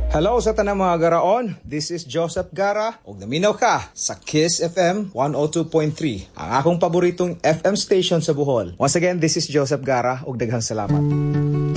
Hello sa tanang mga garaon, this is Joseph Gara ug naminaw ka sa Kiss FM 102.3, ang akong paboritong FM station sa Bohol. Once again, this is Joseph Gara ug daghang salamat.